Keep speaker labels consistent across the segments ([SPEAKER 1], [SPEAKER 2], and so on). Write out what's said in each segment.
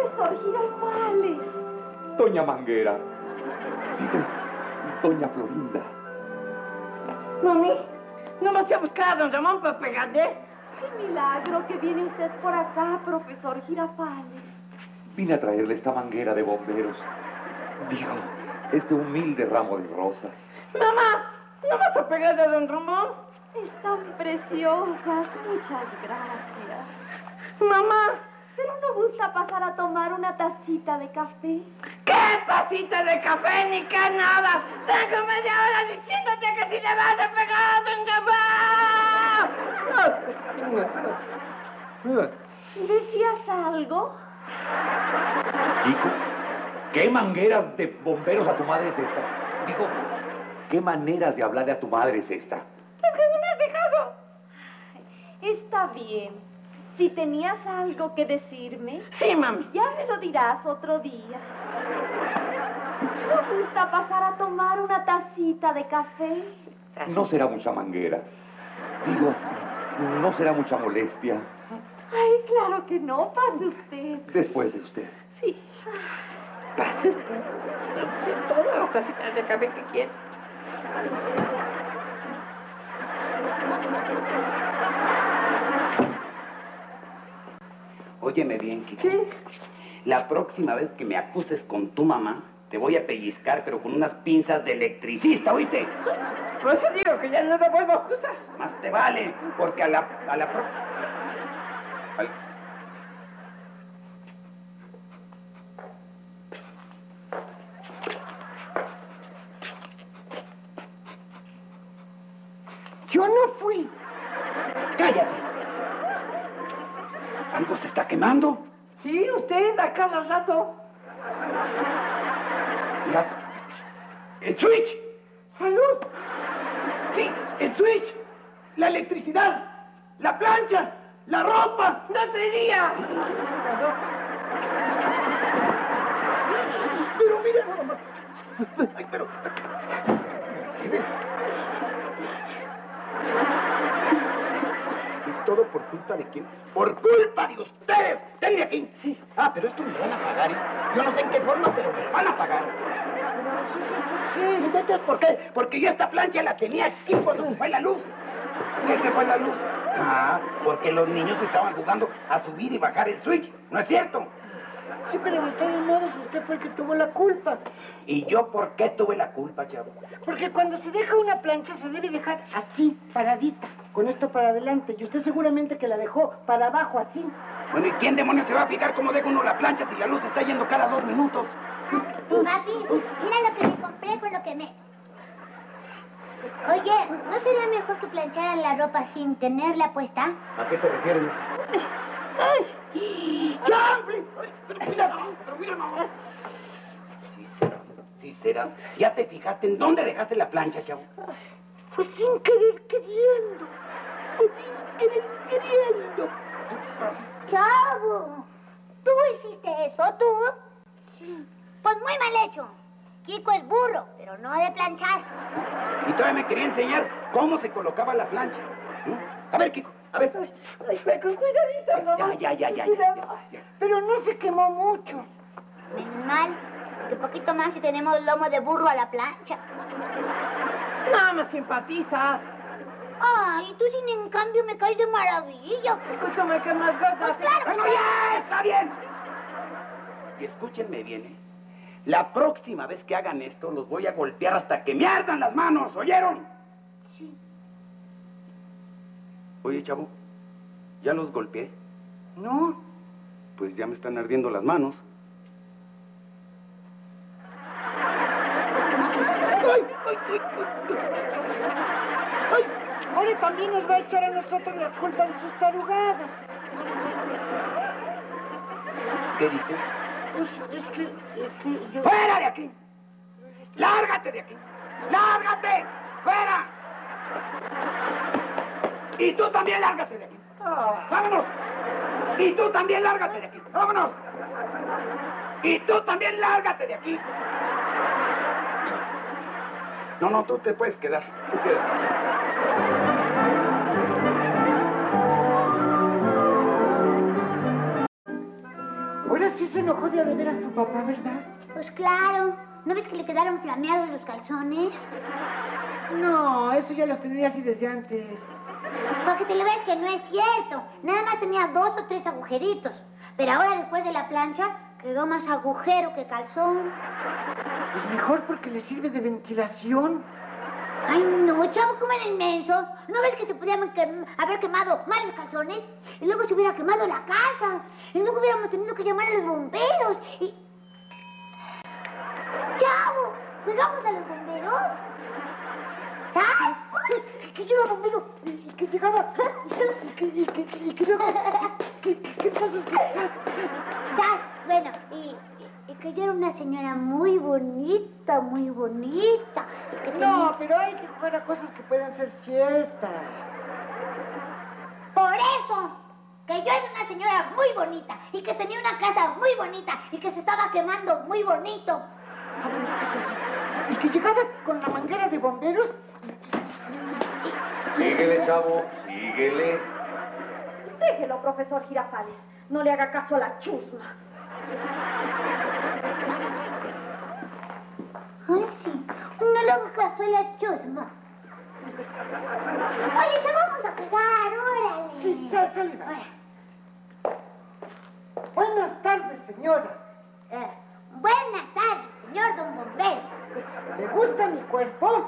[SPEAKER 1] Profesor Girafales.
[SPEAKER 2] Doña Manguera. Digo, doña Florinda.
[SPEAKER 3] Mami, no me ha buscado, don Ramón, para pegarle.
[SPEAKER 1] ¡Qué milagro que viene usted por acá, profesor Girafales!
[SPEAKER 2] Vine a traerle esta manguera de bomberos. Digo, este humilde ramo de rosas.
[SPEAKER 3] Mamá, ¿no vas a pegarle a don Ramón?
[SPEAKER 1] Están preciosas, muchas gracias.
[SPEAKER 3] Mamá.
[SPEAKER 1] ¿Pero no gusta pasar a tomar una tacita de café?
[SPEAKER 3] ¿Qué tacita de café ni qué nada? Tengo media hora diciéndote que si le vas a pegar a don Ramón.
[SPEAKER 1] ¿Decías algo?
[SPEAKER 2] Chico, ¿qué mangueras de bomberos a tu madre es esta? Digo, ¿qué maneras de hablarle a tu madre es esta?
[SPEAKER 3] Es que no me has dejado.
[SPEAKER 1] Está bien. Si tenías algo que decirme...
[SPEAKER 3] Sí, mami.
[SPEAKER 1] Ya me lo dirás otro día. ¿No gusta pasar a tomar una tacita de café?
[SPEAKER 2] No será mucha manguera. Digo, no será mucha molestia.
[SPEAKER 1] Ay, claro que no. Pase usted.
[SPEAKER 2] Después de usted.
[SPEAKER 3] Sí. Pase usted. Sí, todas las tacitas de café que quiera.
[SPEAKER 4] Óyeme bien, Kiko. ¿Qué? La próxima vez que me acuses con tu mamá, te voy a pellizcar, pero con unas pinzas de electricista, ¿oíste?
[SPEAKER 3] Por eso digo que ya no te vuelvo a acusar.
[SPEAKER 4] Más te vale, porque a la
[SPEAKER 3] Yo no fui.
[SPEAKER 4] ¡Cállate! ¿Algo se está quemando?
[SPEAKER 3] Sí, usted, a cada rato.
[SPEAKER 4] Mira, el switch.
[SPEAKER 3] ¡Salud!
[SPEAKER 4] Sí, el switch. La electricidad. La plancha. La ropa.
[SPEAKER 3] ¡No te diría!
[SPEAKER 4] Pero mira nada más. Ay, pero... ¿Y todo por culpa de quién? ¡Por culpa de ustedes! ¡Tenme aquí! Sí. Ah, pero esto me lo van a pagar, ¿eh? Yo no sé en qué forma, pero me lo van a pagar. ¿Pero nosotros por qué? Porque yo esta plancha la tenía aquí cuando se fue la luz. ¿Qué se fue la luz? Ah, porque los niños estaban jugando a subir y bajar el switch. ¿No es cierto?
[SPEAKER 3] Sí, pero de todos modos usted fue el que tuvo la culpa.
[SPEAKER 4] ¿Y yo por qué tuve la culpa, chavo?
[SPEAKER 3] Porque cuando se deja una plancha se debe dejar así, paradita, con esto para adelante. Y usted seguramente que la dejó para abajo, así.
[SPEAKER 4] Bueno, ¿y quién demonios se va a fijar cómo deja uno la plancha si la luz está yendo cada 2 minutos?
[SPEAKER 5] Papi, mira lo que me compré con lo que me... Oye, ¿no sería mejor que plancharan la ropa sin tenerla puesta?
[SPEAKER 4] ¿A qué te refieres? ¡Ay! ¡Chanfle! Pero mira, no. Sí serás. ¿Ya te fijaste en dónde dejaste la plancha, chavo?
[SPEAKER 3] Fue sin querer queriendo.
[SPEAKER 5] Chavo, ¿tú hiciste eso, tú? Sí. Pues muy mal hecho. Kiko es burro, pero no de planchar.
[SPEAKER 4] Y todavía me quería enseñar cómo se colocaba la plancha. A ver, Kiko, a ver.
[SPEAKER 3] Ay, con cuidadito, ¿no?
[SPEAKER 4] Ya.
[SPEAKER 3] Pero no se quemó mucho.
[SPEAKER 5] Menos mal, que poquito más si tenemos lomo de burro a la plancha.
[SPEAKER 3] Nada más simpatizas.
[SPEAKER 5] Ay, tú sin en cambio me caes de maravilla.
[SPEAKER 3] Escúchame que más gatas.
[SPEAKER 5] Pues claro.
[SPEAKER 4] Bueno, ya, está bien. Y escúchenme bien, ¿eh? La próxima vez que hagan esto, los voy a golpear hasta que me ardan las manos, ¿oyeron?
[SPEAKER 3] Sí.
[SPEAKER 4] Oye, chavo, ¿ya los golpeé?
[SPEAKER 3] No.
[SPEAKER 4] Pues ya me están ardiendo las manos.
[SPEAKER 3] ¡Ay! Ahora también nos va a echar a nosotros la culpa de sus tarugadas.
[SPEAKER 4] ¿Qué dices?
[SPEAKER 3] Pues es que yo...
[SPEAKER 4] ¡Fuera de aquí! ¡Lárgate de aquí! ¡Lárgate! ¡Fuera! Y tú también lárgate de aquí. ¡Vámonos! Y tú también lárgate de aquí. ¡Vámonos! Y tú también lárgate de aquí. No, tú te puedes quedar. Tú quédate.
[SPEAKER 3] Ahora sí se enojó de a de veras tu papá, ¿verdad?
[SPEAKER 5] Pues claro. ¿No ves que le quedaron flameados los calzones?
[SPEAKER 3] No, eso ya los tenía así desde antes.
[SPEAKER 5] Para que te lo veas que no es cierto. Nada más tenía 2 o 3 agujeritos. Pero ahora, después de la plancha, quedó más agujero que calzón.
[SPEAKER 3] Pues mejor porque le sirve de ventilación.
[SPEAKER 5] Ay, no, chavo, ¿cómo era inmenso? ¿No ves que se podían haber quemado mal los calzones? Y luego se hubiera quemado la casa. Y luego hubiéramos tenido que llamar a los bomberos. Y... ¡Chavo! ¿Jugamos a los bomberos? ¿Sabes?
[SPEAKER 3] Que yo era bombero y que llegaba y que luego que entonces que
[SPEAKER 5] ¿Sabes? Bueno, y que yo era una señora muy bonita, muy bonita. Y que
[SPEAKER 3] no, pero hay que jugar a cosas que puedan ser ciertas.
[SPEAKER 5] Por eso, que yo era una señora muy bonita y que tenía una casa muy bonita y que se estaba quemando muy bonito.
[SPEAKER 3] Ah, bueno, eso sí. Y que llegaba con la manguera de bomberos.
[SPEAKER 2] Síguele, chavo, síguele.
[SPEAKER 1] Déjelo, profesor Girafales. No le haga caso a la chusma.
[SPEAKER 5] Ay, sí. No le hago caso a la chusma. Oye, ya vamos a pegar, órale.
[SPEAKER 3] Sí, sal. Buenas tardes, señora.
[SPEAKER 5] Buenas tardes, señor don bombero.
[SPEAKER 3] ¿Le gusta mi cuerpo?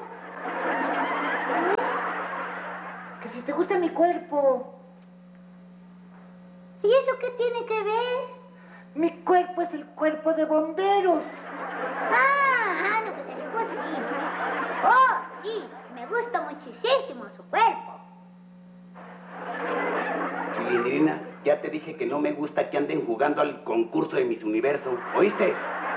[SPEAKER 3] Que si te gusta mi cuerpo.
[SPEAKER 5] ¿Y eso qué tiene que ver?
[SPEAKER 3] Mi cuerpo es el cuerpo de bomberos.
[SPEAKER 5] No, pues así pues sí. Oh, sí, me gusta muchísimo su cuerpo.
[SPEAKER 4] Chilindrina, ya te dije que no me gusta que anden jugando al concurso de Miss Universo. ¿Oíste?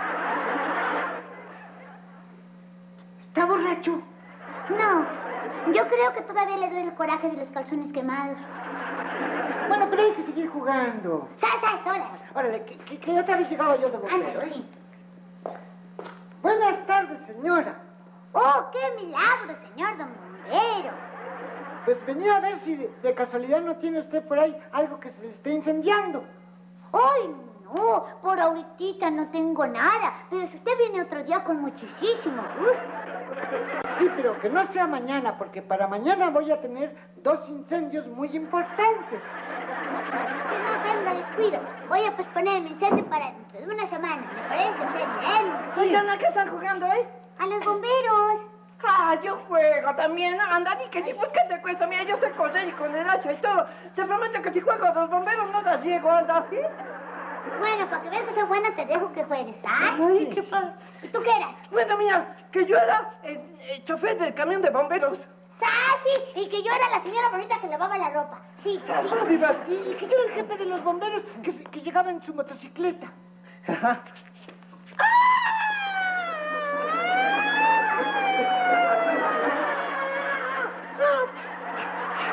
[SPEAKER 3] ¿Está borracho?
[SPEAKER 5] No, yo creo que todavía le duele el coraje de los calzones quemados.
[SPEAKER 3] Bueno, pero hay que seguir jugando.
[SPEAKER 5] Hola.
[SPEAKER 3] Órale, que otra vez llegaba yo de bombero,
[SPEAKER 5] Ándale,
[SPEAKER 3] ¿eh?
[SPEAKER 5] sí.
[SPEAKER 3] Buenas tardes, señora.
[SPEAKER 5] Oh, qué milagro, señor don bombero.
[SPEAKER 3] Pues venía a ver si de casualidad no tiene usted por ahí algo que se le esté incendiando.
[SPEAKER 5] Ay, no, por ahorita no tengo nada. Pero si usted viene otro día con muchísimo gusto.
[SPEAKER 3] Sí, pero que no sea mañana, porque para mañana voy a tener 2 incendios muy importantes.
[SPEAKER 5] Si no tenga descuido, voy a posponer mi incendio para dentro de una semana. ¿Le parece a usted bien?
[SPEAKER 3] Sí, Ana, ¿qué están jugando hoy?
[SPEAKER 5] A los bomberos.
[SPEAKER 6] Ah, yo juego también. Anda, ni que si pues, ¿qué te cuesta? Mira, yo sé correr y con el hacha y todo. Te prometo que si juego a los bomberos no las llego, anda, ¿sí?
[SPEAKER 5] Bueno, para que veas que soy buena, te dejo que juegues, ¿ah?
[SPEAKER 6] Ay, qué padre.
[SPEAKER 5] ¿Y tú qué eras?
[SPEAKER 6] Bueno, mira, que yo era el chofer del camión de bomberos.
[SPEAKER 5] Sí, y que yo era la señora bonita que lavaba la ropa. Sí.
[SPEAKER 6] Ah, viva.
[SPEAKER 3] Y que yo era el jefe de los bomberos que llegaba en su motocicleta.
[SPEAKER 6] Ajá.